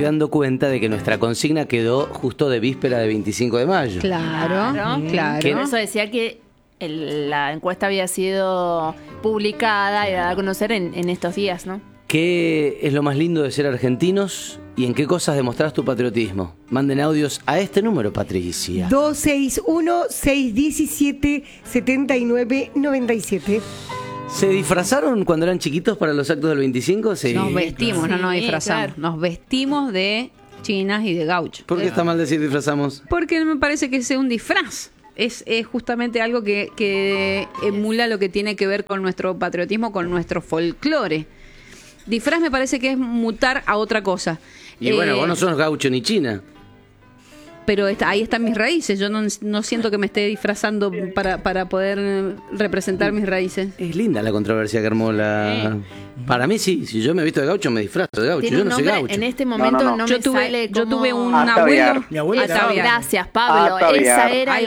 dando cuenta de que nuestra consigna quedó justo de víspera de 25 de mayo. Claro. Por eso decía que la encuesta había sido publicada y dada a conocer en estos días, ¿no? ¿Qué es lo más lindo de ser argentinos y en qué cosas demostrás tu patriotismo? Manden audios a este número, Patricia. 261-617-7997. ¿Se disfrazaron cuando eran chiquitos para los actos del 25? Sí. Nos vestimos, no nos Sí, disfrazamos. claro. Nos vestimos de chinas y de gaucho. ¿Por qué está mal decir disfrazamos? Porque me parece que sea un disfraz. Es justamente algo que emula lo que tiene que ver con nuestro patriotismo, con nuestro folclore. Disfraz me parece que es mutar a otra cosa. Y bueno, vos no sos gaucho ni china. Pero ahí están mis raíces. Yo no siento que me esté disfrazando para poder representar mis raíces. Es linda la controversia que armó la... Para mí sí, si yo me visto de gaucho me disfrazo de gaucho. Tiene Yo un no soy nombre, gaucho. en este momento no Yo me tuve, sale yo cómo- tuve un Ataviar. abuelo. Mi abuela era Ataviar. Gracias, Pablo. Ataviar. Esa era Ahí